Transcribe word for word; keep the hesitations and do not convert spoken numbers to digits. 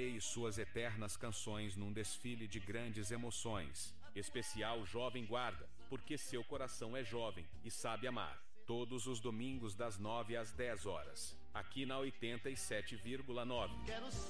entoei suas eternas canções num desfile de grandes emoções. Especial Jovem Guarda, porque seu coração é jovem e sabe amar. Todos os domingos das nove às dez horas, aqui na oitenta e sete vírgula nove.